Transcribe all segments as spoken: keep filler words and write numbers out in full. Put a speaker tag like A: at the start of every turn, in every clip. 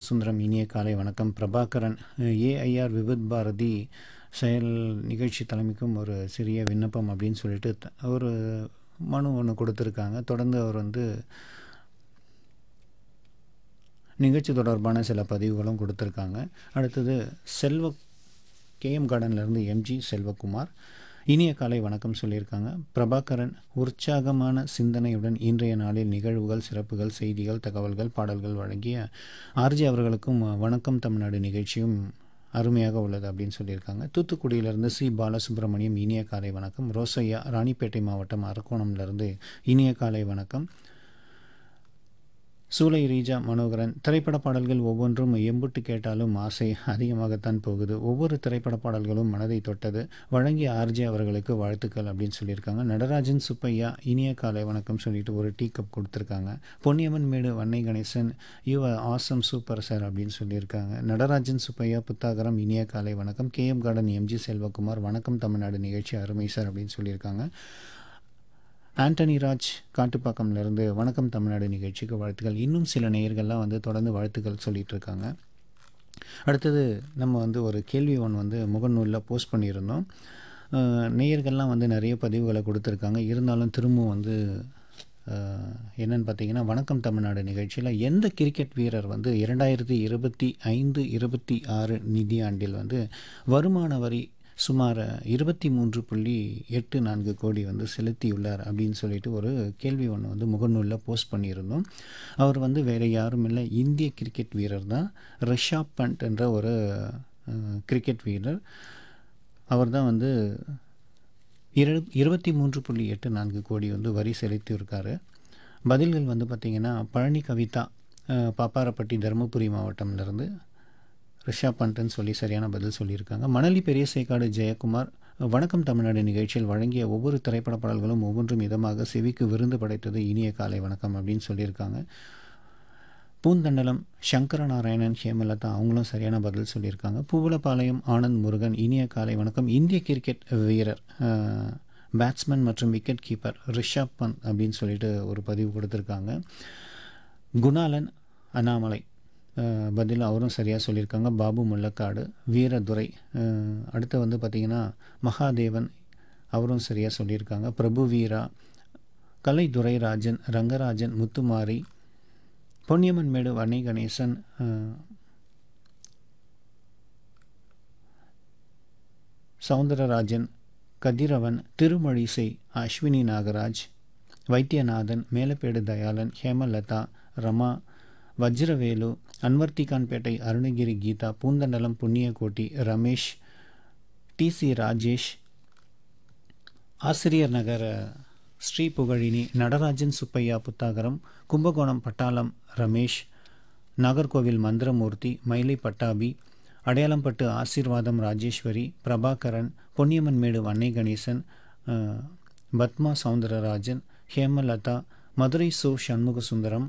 A: சுந்தரம் இனிய காலை வணக்கம். பிரபாகரன் ஏஐஆர் விவித் பாரதி செயல் நிகழ்ச்சி தலைமைக்கும் ஒரு சிறிய விண்ணப்பம் அப்படின்னு சொல்லிட்டு த- ஒரு மனு ஒன்று கொடுத்துருக்காங்க. தொடர்ந்து அவர் வந்து நிகழ்ச்சி தொடர்பான சில பதிவுகளும் கொடுத்துருக்காங்க. அடுத்தது செல்வ கேஎம் கார்டன்லேருந்து எம்ஜி செல்வகுமார் இனிய காலை வணக்கம் சொல்லியிருக்காங்க. பிரபாகரன் உற்சாகமான சிந்தனையுடன் இன்றைய நாளில் நிகழ்வுகள், சிறப்புகள், செய்திகள், தகவல்கள், பாடல்கள் வழங்கிய ஆர்ஜி அவர்களுக்கும் வணக்கம் தமிழ்நாடு நிகழ்ச்சியும் அருமையாக உள்ளது அப்படின்னு சொல்லியிருக்காங்க. தூத்துக்குடியிலிருந்து சி பாலசுப்ரமணியம் இனிய காலை வணக்கம். ரோசையா ராணிப்பேட்டை மாவட்டம் அரக்கோணம்லேருந்து இனிய காலை வணக்கம். சூலை ரீஜா மனோகரன் திரைப்பட பாடல்கள் ஒவ்வொன்றும் எம்புட்டு கேட்டாலும் ஆசை அதிகமாகத்தான் போகுது. ஒவ்வொரு திரைப்பட பாடல்களும் மனதை தொட்டது. வழங்கிய ஆர்ஜே அவர்களுக்கு வாழ்த்துக்கள் அப்படின்னு சொல்லியிருக்காங்க. நடராஜன் சுப்பையா இனிய காலை வணக்கம் சொல்லிட்டு ஒரு டீ கப் கொடுத்துருக்காங்க. பொன்னியம்மன் மேடு Vannai Ganesan you awesome super sir அப்படின்னு சொல்லியிருக்காங்க. நடராஜன் சுப்பையா புத்தாகரம் இனிய காலை வணக்கம். கேஎம் கார்டன் எம்ஜி செல்வகுமார் வணக்கம் தமிழ்நாடு நிகழ்ச்சி அருமை சார் அப்படின்னு சொல்லியிருக்காங்க. ஆண்டனி ராஜ் காட்டுப்பாக்கம்லேருந்து வணக்கம் தமிழ்நாடு நிகழ்ச்சிக்கு வாழ்த்துக்கள். இன்னும் சில நேயர்கள்லாம் வந்து தொடர்ந்து வாழ்த்துக்கள் சொல்லிட்டு இருக்காங்க. அடுத்தது நம்ம வந்து ஒரு கேள்வி ஒன்று வந்து முகநூலில் போஸ்ட் பண்ணியிருந்தோம். அஹ், நேயர்கள்லாம் வந்து நிறைய பதிவுகளை கொடுத்துருக்காங்க. இருந்தாலும் திரும்பவும் வந்து அஹ், என்னன்னு பார்த்தீங்கன்னா, வணக்கம் தமிழ்நாடு நிகழ்ச்சியில் எந்த கிரிக்கெட் வீரர் வந்து இரண்டாயிரத்தி இருபத்தி ஐந்து இருபத்தி ஆறு நிதியாண்டில் வந்து வருமான வரி சுமார் இருபத்தி மூன்று புள்ளி எட்டு நான்கு கோடி வந்து செலுத்தியுள்ளார் அப்படின்னு சொல்லிட்டு ஒரு கேள்வி ஒன்று வந்து முகநூலில் போஸ்ட் பண்ணியிருந்தோம். அவர் வந்து வேறு யாரும் இல்லை, இந்திய கிரிக்கெட் வீரர் தான். ரிஷாப் பண்ட் என்ற ஒரு அஹ், கிரிக்கெட் வீரர். அவர் தான் வந்து இரு இருபத்தி மூன்று புள்ளி எட்டு நான்கு கோடி வந்து வரி செலுத்தியிருக்காரு. பதில்கள் வந்து பார்த்திங்கன்னா, பழனி கவிதா அஹ், பாப்பாரப்பட்டி தருமபுரி மாவட்டம்லேருந்து ரிஷாப் பண்ட்னு சொல்லி சரியான பதில் சொல்லியிருக்காங்க. மணலி பெரிய சேக்காடு ஜெயக்குமார் வணக்கம் தமிழ்நாடு நிகழ்ச்சியில் வழங்கிய ஒவ்வொரு திரைப்பட பாடல்களும் ஒவ்வொன்றும் இதமாக செவிக்கு விருந்து படைத்தது. இனிய காலை வணக்கம் அப்படின்னு சொல்லியிருக்காங்க. பூந்தண்டலம் சங்கரநாராயணன் ஹேமலதா அவங்களும் சரியான பதில் சொல்லியிருக்காங்க. பூவலப்பாளையம் ஆனந்த் முருகன் இனிய காலை வணக்கம். இந்திய கிரிக்கெட் வீரர் பேட்ஸ்மேன் மற்றும் விக்கெட் கீப்பர் ரிஷாப் பந்த் அப்படின்னு சொல்லிட்டு ஒரு பதிவு கொடுத்துருக்காங்க. குணாலன் அண்ணாமலை அஹ், பதில் அவரும் சரியாக சொல்லியிருக்காங்க. பாபு முள்ளக்காடு வீரதுரை அஹ், அடுத்து வந்து பார்த்திங்கன்னா மகாதேவன் அவரும் சரியாக சொல்லியிருக்காங்க. பிரபு வீரா கலை துரைராஜன் ரங்கராஜன் முத்துமாரி பொன்னியம்மன் மேடு வன்னை கணேசன் அஹ், சவுந்தரராஜன் கதிரவன் திருமழிசை அஸ்வினி நாகராஜ் வைத்தியநாதன் மேலப்பேடு தயாளன் ஹேமலதா ரமா வஜ்ரவேலு அன்வர்த்திகான்பேட்டை அருணகிரி கீதா பூந்தண்டலம் புண்ணியகோட்டி ரமேஷ் டிசி ராஜேஷ் ஆசிரியர் நகர் ஸ்ரீ புகழினி நடராஜன் சுப்பையா புத்தாகரம் கும்பகோணம் பட்டாளம் ரமேஷ் நாகர்கோவில் மந்திரமூர்த்தி மயிலை பட்டாபி அடையாளம்பட்டு ஆசீர்வாதம் ராஜேஸ்வரி பிரபாகரன் பொன்னியம்மன் மேடு வன்னை கணேசன் அஹ், பத்மா சவுந்தரராஜன் ஹேமலதா மதுரை சோ சண்முக சுந்தரம்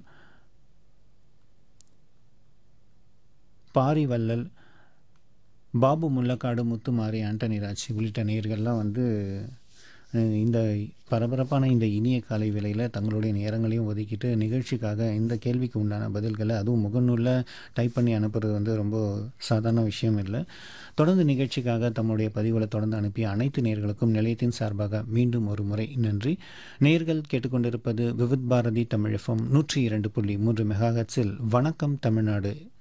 A: பாரிவல்லல் பாபு முள்ளக்காடு முத்துமாரி ஆண்டனி ராஜ் உள்ளிட்ட நேயர்கள்லாம் வந்து அஹ், இந்த பரபரப்பான இந்த இனிய காலை வேளையில் தங்களுடைய நேரங்களையும் ஒதுக்கிட்டு நிகழ்ச்சிக்காக இந்த கேள்விக்கு உண்டான பதில்களை அதுவும் முகநூலில் டைப் பண்ணி அனுப்புறது வந்து ரொம்ப சாதாரண விஷயம் இல்லை. தொடர்ந்து நிகழ்ச்சிக்காக தம்முடைய பதிவுகளை தொடர்ந்து அனுப்பிய அனைத்து நேயர்களுக்கும் நிலையத்தின் சார்பாக மீண்டும் ஒரு முறை நன்றி. நேயர்கள் கேட்டுக்கொண்டிருப்பது விவித் பாரதி தமிழ் எஃப்எம் நூற்றி இரண்டு புள்ளி மூன்று மெகாஹெட்ஸில் வணக்கம் தமிழ்நாடு